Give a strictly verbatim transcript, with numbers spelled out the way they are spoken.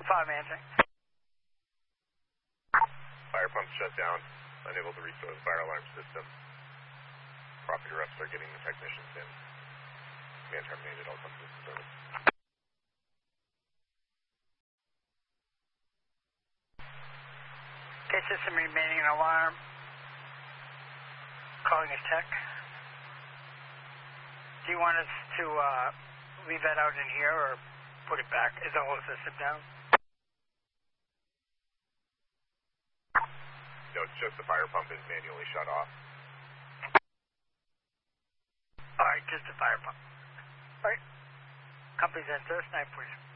five answering. Fire pump shut down. Unable to restore the fire alarm system. Property reps are getting the technicians in. Man terminated all subsystem service. Okay, system remaining in alarm. Calling a tech. Do you want us to uh, leave that out in here or put it back? Is the whole system down? No, it's just the fire pump is manually shut off. Alright, just the fire pump. Alright. Company's in Thursday night, please.